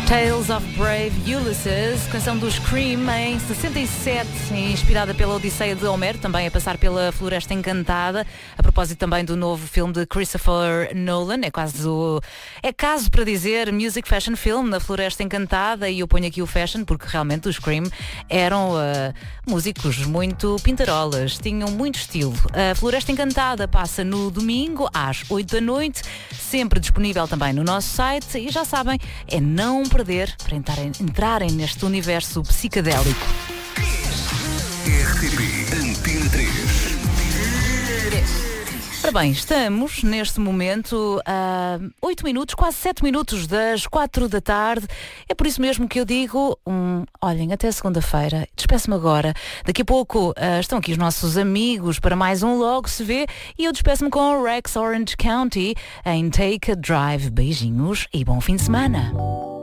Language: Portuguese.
Tales of Brave Ulysses, canção do Scream em 67, inspirada pela Odisseia de Homero, também a passar pela Floresta Encantada, a propósito também do novo filme de Christopher Nolan, é caso para dizer Music Fashion Film na Floresta Encantada, e eu ponho aqui o fashion porque realmente os Scream eram músicos muito pintarolas, tinham muito estilo. A Floresta Encantada passa no domingo às 8 da noite, sempre disponível também no nosso site, e já sabem, é não perder para entrarem neste universo psicadélico. RTP Antena 3. Ora bem, estamos neste momento a 8 minutos, quase 7 minutos das 4 da tarde. É por isso mesmo que eu digo, olhem, até segunda-feira. Despeço-me agora. Daqui a pouco estão aqui os nossos amigos para mais um Logo Se Vê, e eu despeço-me com o Rex Orange County em Take a Drive. Beijinhos e bom fim de semana.